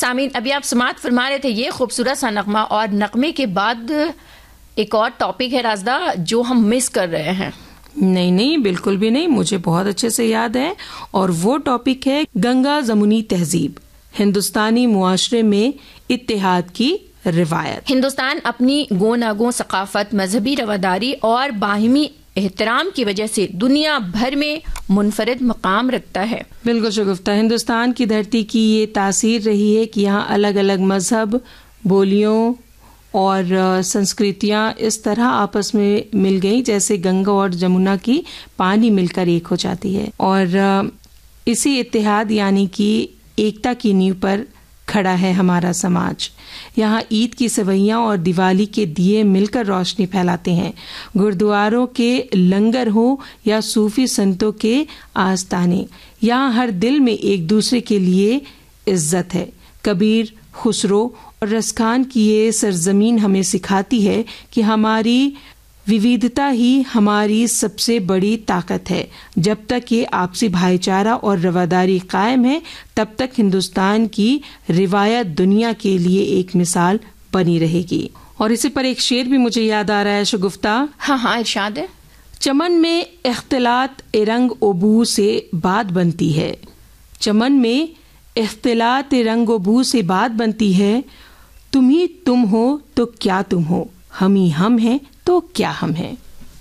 سامعین، ابھی آپ سماعت فرما رہے تھے یہ خوبصورت سا نغمہ، اور نغمے کے بعد ایک اور ٹاپک ہے رازدہ جو ہم مس کر رہے ہیں. نہیں بالکل بھی نہیں، مجھے بہت اچھے سے یاد ہے، اور وہ ٹاپک ہے گنگا جمنی تہذیب، ہندوستانی معاشرے میں اتحاد کی روایت. ہندوستان اپنی گو ناگو ثقافت، مذہبی رواداری اور باہمی احترام کی وجہ سے دنیا بھر میں منفرد مقام رکھتا ہے. بالکل شگفتہ، ہندوستان کی دھرتی کی یہ تاثیر رہی ہے کہ یہاں الگ الگ مذہب، بولیوں اور سنسکرتیاں اس طرح آپس میں مل گئی جیسے گنگا اور جمنا کی پانی مل کر ایک ہو جاتی ہے، اور اسی اتحاد یعنی کہ ایکتا کی نیو پر کھڑا ہے ہمارا سماج. یہاں عید کی سوئیاں اور دیوالی کے دیے مل کر روشنی پھیلاتے ہیں. گردواروں کے لنگر ہو یا صوفی سنتوں کے آستانے، یہاں ہر دل میں ایک دوسرے کے لیے عزت ہے. کبیر، خسرو اور رسخان کی یہ سرزمین ہمیں سکھاتی ہے کہ ہماری وویدھتا ہی ہماری سب سے بڑی طاقت ہے. جب تک یہ آپسی بھائی چارہ اور رواداری قائم ہے تب تک ہندوستان کی روایت دنیا کے لیے ایک مثال بنی رہے گی. اور اسی پر ایک شعر بھی مجھے یاد آ رہا ہے شگفتہ. ہاں ارشاد ہے. چمن میں اختلاط رنگ و بو سے بات بنتی ہے، چمن میں اختلاط رنگ و بو سے بات بنتی ہے. تم ہی تم ہو تو کیا تم ہو، ہم ہی ہم ہیں تو کیا ہم ہیں.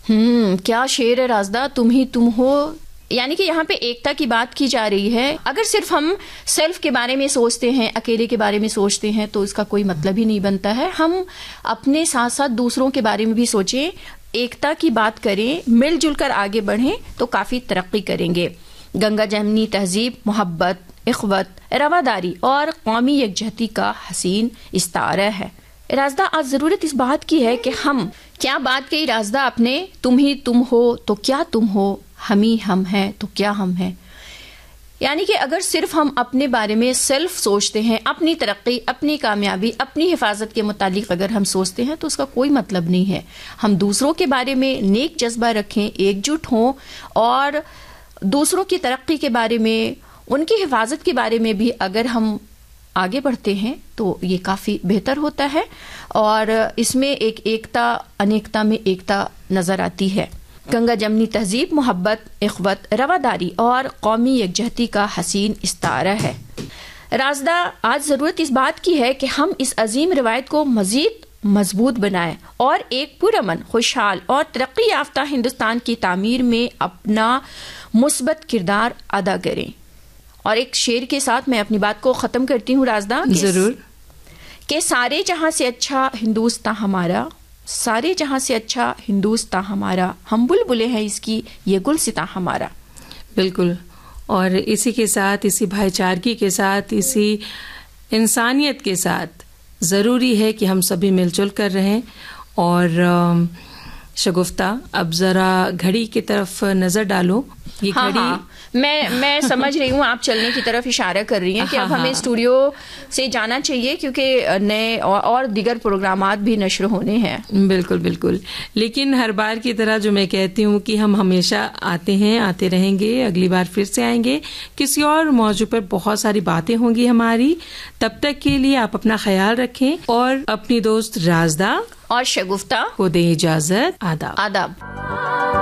کیا شعر ہے رازدہ، تم ہی تم ہو. یعنی کہ یہاں پہ ایکتا کی بات کی جا رہی ہے. اگر صرف ہم سیلف کے بارے میں سوچتے ہیں، اکیلے کے بارے میں سوچتے ہیں تو اس کا کوئی مطلب ہی نہیں بنتا ہے. ہم اپنے ساتھ ساتھ دوسروں کے بارے میں بھی سوچیں، ایکتا کی بات کریں، مل جل کر آگے بڑھیں تو کافی ترقی کریں گے. گنگا جمنی تہذیب محبت، اخوت، رواداری اور قومی یکجہتی کا حسین استعارہ ہے. رازدہ آج ضرورت اس بات کی ہے کہ ہم کیا بات کہی رازدہ اپنے، تم ہی تم ہو تو کیا تم ہو، ہم ہی ہم ہیں تو کیا ہم ہیں. یعنی کہ اگر صرف ہم اپنے بارے میں سیلف سوچتے ہیں، اپنی ترقی، اپنی کامیابی، اپنی حفاظت کے متعلق اگر ہم سوچتے ہیں تو اس کا کوئی مطلب نہیں ہے. ہم دوسروں کے بارے میں نیک جذبہ رکھیں، ایک جٹ ہوں، اور دوسروں کی ترقی کے بارے میں، ان کی حفاظت کے بارے میں بھی اگر ہم آگے بڑھتے ہیں تو یہ کافی بہتر ہوتا ہے. اور اس میں ایک ایکتا انیکتا میں ایکتا نظر آتی ہے. گنگا جمنی تہذیب محبت، اخوت، رواداری اور قومی یکجہتی کا حسین استعارہ ہے. رازدہ آج ضرورت اس بات کی ہے کہ ہم اس عظیم روایت کو مزید مضبوط بنائیں اور ایک پرامن، خوشحال اور ترقی یافتہ ہندوستان کی تعمیر میں اپنا مثبت کردار ادا کریں. اور ایک شعر کے ساتھ میں اپنی بات کو ختم کرتی ہوں رازدہ. ضرور. کہ سارے جہاں سے اچھا ہندوستان ہمارا، سارے جہاں سے اچھا ہندوستان ہمارا، ہم بلبلیں ہیں اس کی یہ گلستاں ہمارا. بالکل. اور اسی کے ساتھ، اسی بھائی چارگی کے ساتھ، اسی انسانیت کے ساتھ ضروری ہے کہ ہم سبھی مل جل کر رہیں. اور شگفتہ اب ذرا گھڑی کی طرف نظر ڈالو. یہ گھڑی میں سمجھ رہی ہوں آپ چلنے کی طرف اشارہ کر رہی ہیں کہ اب ہمیں اسٹوڈیو سے جانا چاہیے کیونکہ نئے اور دیگر پروگرامات بھی نشر ہونے ہیں. بالکل بالکل. لیکن ہر بار کی طرح جو میں کہتی ہوں کہ ہم ہمیشہ آتے ہیں، آتے رہیں گے، اگلی بار پھر سے آئیں گے، کسی اور موضوع پر بہت ساری باتیں ہوں گی ہماری. تب تک کے لیے آپ اپنا خیال رکھیں اور اپنی دوست رازدہ اور شگفتہ کو دیں اجازت. آداب.